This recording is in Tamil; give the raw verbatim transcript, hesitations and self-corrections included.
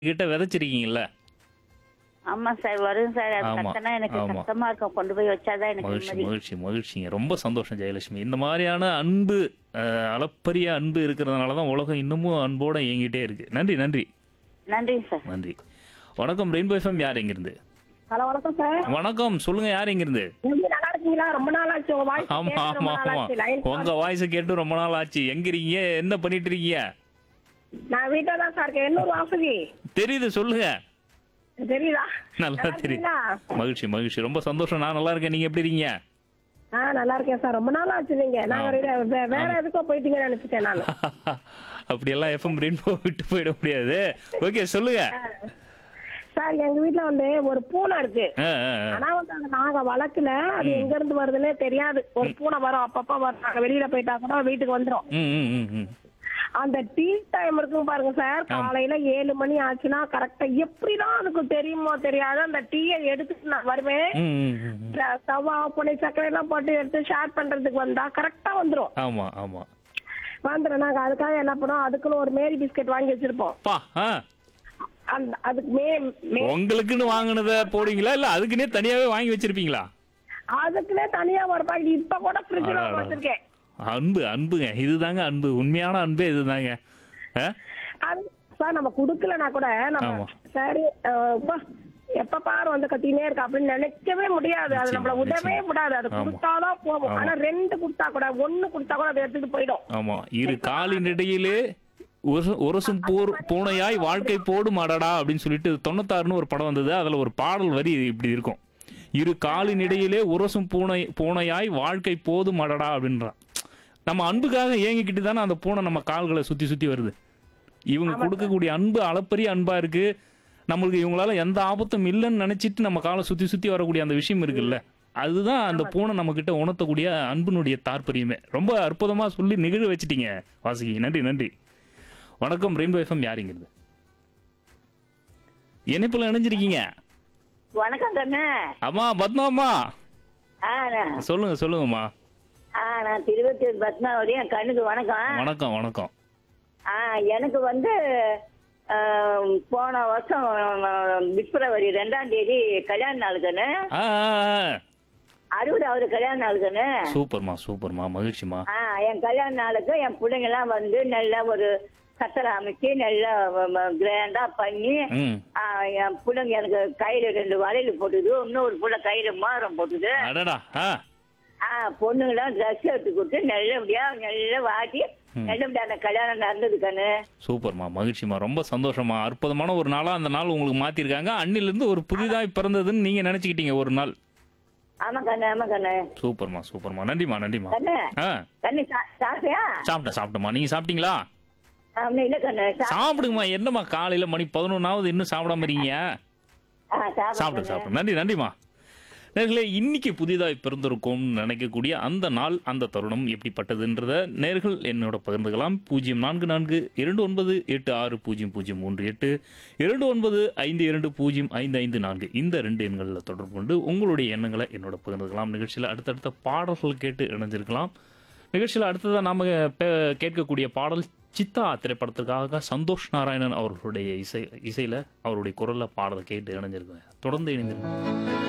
கிட்ட விதைச்சிருக்கீங்கல்ல? ஆமா சார். வரும் சார். அது ஆமா, கத்துனா எனக்கு ஆமா. கஷ்டமா இருக்கும். கொண்டு போய் வச்சாதான் எனக்கு மகிழ்ச்சி, நிம்மதி. மகிழ்ச்சி, மகிழ்ச்சிங்க. ரொம்ப சந்தோஷம் ஜெயலட்சுமி. இந்த மாரியான அன்பு, அ அளப்பரிய அன்பு இருக்கிறதுனால தான் உலகம் இன்னமும் அன்போட இயங்கிட்டே இருக்கு. நன்றி, நன்றி, நன்றிங்க சார். நன்றி. வணக்கம் ரெயின்போ எஃப்எம். யார் எங்கிருந்து? ஹலோ வணக்கம் சார். வணக்கம். சொல்லுங்க, யார் எங்கிருந்து? நீங்க நல்லா இருக்கீங்களா? ரொம்ப நாள் ஆச்சு உங்க வாய்ஸ் ஆமா, கேட்டு, ரொம்ப ஆமா, நாள் ஆமா. ஆச்சு. லைன் உங்க வாய்ஸ கேட்டு ரொம்ப நாள் ஆச்சு. எங்க இருக்கீங்க? என்ன பண்ணிட்டு இருக்கீங்க? நான் வீட்டுல தான் சார் இருக்கேன். எண்ணூர் வாசுகி தெரியுது, சொல்லுங்க. தெரியுதா? நல்லா தெரியுது. இருக்கீங்களா? மகிழ்ச்சி, மகிழ்ச்சி. ரொம்ப சந்தோஷம். நான் நல்லா இருக்கேன். நீங்க எப்படி இருக்கீங்க? ஆ நல்லா இருக்கேன் சார். ரொம்ப நாள் ஆச்சு. நீங்க நாங்க வே- வே- வேற எதுக்கோ போயிட்டீங்கன்னு நினைச்சிட்டேன் நான். அப்படியெல்லாம் எஃப்எம் ரெயின்போ விட்டு போயிட முடியாது. ஓகே, சொல்லுங்க. சார் எங்க வீட்டுல வந்து ஒரு பூனை இருக்கு. ஆ, ஆ, ஆ. ஆனா வந்து அதை நாங்க வளர்க்கல. அது எங்க இருந்து வருதுன்னே தெரியாது. ஒரு பூனை வரும், அப்பப்ப வரும். நாங்க வெளியில போயிட்டா கூட வீட்டுக்கு வந்துரும். ம், ம், ம், ம். அந்த டீ டைம் இருக்கும் பாருங்க சார். காலையில ஏழு மணி ஆச்சுன்னா கரெக்டா எப்படிதான் அதுக்கு தெரியுமோ தெரியாது அந்த டீயை எடுத்துட்டு நான் வருவேன். ம், ம், ம், ம். ஸ்டவ் ஆஃப் பண்ணி சர்க்கரை எல்லாம் போட்டு எடுத்து ஷேர் பண்றதுக்கு வந்தா கரெக்டா வந்துரும். ஆமா, ஆமா. வந்துடும். நாங்க அதுக்காக என்ன பண்ணுவோம், அதுக்குன்னு ஒரு மேரி பிஸ்கட் வாங்கி வச்சிருப்போம். பா, ஆ. அந்த அதுக்கு மே மே- உங்களுக்குன்னு வாங்குனத போடுவீங்களா இல்ல அதுக்குன்னே தனியாவே வாங்கி வச்சிருப்பீங்களா? அதுக்குன்னே தனியா ஒரு பாக்கெட் இப்ப கூட ஃப்ரிட்ஜ்ல அடடா. வச்சிருக்கேன். அன்பு, அன்புங்க. இதுதாங்க அன்பு. உண்மையான அன்பே இதுதாங்க. ஆ? அது சார் நம்ம குடுக்கலனா கூட நம்ம ஆமா. சரி அஹ், அப்பா, எப்ப பாரு வந்து கத்தினே இருக்கா அப்படின்னு நினைக்கவே முடியாது. அது நம்மள நிச்சயமா, விடவே நிச்சயமா. விடாது. அது ஆமா. கொடுத்தாதான் போகும். ஆமா. ஆனா ரெண்டு கொடுத்தா கூட ஒண்ணு கொடுத்தா கூட அதை எடுத்துட்டு போயிடும். ஆமா. இரு காலின் இடையிலே உரசு- உரசும் பூர் பூனையாய் வாழ்க்கை போடும் அடடா அப்படின்னு சொல்லிட்டு தொண்ணூத்தாறுன்னு ஒரு படம் வந்தது. அதுல ஒரு பாடல் வரி இப்படி இருக்கும். இரு காலின் இடையிலே உரசும் பூனை பூனையாய் வாழ்க்கை போதும் அடடா அப்படின்றான். நம்ம அன்புக்காக ஏங்கிக்கிட்டு தானே அந்த பூனை நம்ம கால்களை சுத்தி சுத்தி வருது. இவங்க கொடுக்கக்கூடிய அன்பு அளப்பரிய அன்பா இருக்கு. நம்மளுக்கு இவங்களால எந்த ஆபத்தும் இல்லைன்னு நினைச்சிட்டு நம்ம காலை சுத்தி சுத்தி வரக்கூடிய அந்த விஷயம் இருக்குல்ல, அதுதான் அந்த பூனை நம்ம கிட்ட உணர்த்தக்கூடிய அன்பினுடைய தாற்பயமே. ரொம்ப அற்புதமா சொல்லி நிகழ வச்சிட்டீங்க வாசுகி. நன்றி, நன்றி. வணக்கம் ரெயின்போ எஃப்எம். யாருங்கிறது? இணைப்புல இணைஞ்சிருக்கீங்க. வணக்கம் கண்ணு. அம்மா பத்மாம்மா, ஆ நான் சொல்லுங்க, சொல்லுங்கம்மா. ஆ நான் திருவத்தூர் பத்மாவதி. என் கண்ணுக்கு வணக்கம். வணக்கம், வணக்கம். ஆ எனக்கு வந்து ஆ, போன வருஷம் பிப்ரவரி ரெண்டாம் தேதி கல்யாண நாளுக்குன்னு ஆ, ஆ, ஆ. அறுபதாவது கல்யாண நாளுக்குன்னு சூப்பர்மா, சூப்பர்மா, மகிழ்ச்சிமா. ஆ என் கல்யாண நாளுக்கு என் பிள்ளைங்க எல்லாம் வந்து நல்ல ஒரு கத்தரை அமைச்சு நல்லா கிராண்டா பண்ணி ம். ஆ, என் பிள்ளைங்க எனக்கு கையில ரெண்டு வளையல் போட்டுது, இன்னொரு பிள்ளை கையில மோதிரம் போட்டுது. அடடா. ஆ. ஆ பொண்ணுங்களாம் ட்ரெஸ் எடுத்து கொடுத்து நல்லபடியா நல்லா வாட்டி நல்லபடியா அந்த கல்யாணம் நடந்தது கண்ணு. சூப்பர்மா, மகிழ்ச்சிமா. ரொம்ப சந்தோஷமா. அற்புதமான ஒரு நாளா அந்த நாள் உங்களுக்கு மாத்திருக்காங்க. அன்னில இருந்து ஒரு புதிதாய் பிறந்ததுன்னு நீங்க நினைச்சுக்கிட்டீங்க ஒரு நாள். ஆமா கண்ணு, ஆமா கண்ணு. சூப்பர்மா, சூப்பர்மா. நன்றிமா, நன்றிமா. கண்ணு ஆ. கண்ணு சா- சாப்பிட்டியா? சாப்பிட்டேன், சாப்பிட்டேம்மா. நீங்க சாப்பிட்டீங்களா? ஆமா, இல்ல கண்ணு சா- சாப்பிடுங்கம்மா. என்னம்மா காலையில மணி பதினொன்னாவது இன்னும் சாப்பிடாம இருக்கீங்க? ஆ, சாப்பிடு சாப்பிடு, கண்ணு. சாப்பிடு. நன்றி, நன்றிமா. நேர்களே, இன்னைக்கு புதிதாய் பிறந்திருக்கும் நினைக்கக்கூடிய அந்த நாள், அந்த தருணம் எப்படிப்பட்டதுன்றத நேர்கள் என்னோட பகிர்ந்துக்கலாம். பூஜ்ஜியம் நான்கு நான்கு இரண்டு ஒன்பது எட்டு ஆறு பூஜ்ஜியம் பூஜ்ஜியம் மூன்று எட்டு இரண்டு ஒன்பது ஐந்து இரண்டு பூஜ்ஜியம் ஐந்து ஐந்து நான்கு இந்த ரெண்டு எண்களில் தொடர்பு கொண்டு உங்களுடைய எண்ணங்களை என்னோட பகிர்ந்துக்கலாம். நிகழ்ச்சியில் அடுத்தடுத்த பாடல்கள் கேட்டு இணைஞ்சிருக்கலாம். நிகழ்ச்சியில் அடுத்ததாக நாம பே- கேட்கக்கூடிய பாடல் சித்தா திரைப்படத்துக்காக சந்தோஷ் நாராயணன் அவர்களுடைய இசை இசையில அவருடைய குரல்ல பாடல் கேட்டு இணைஞ்சிருக்கேன். தொடர்ந்து இணைந்திருக்கேன்.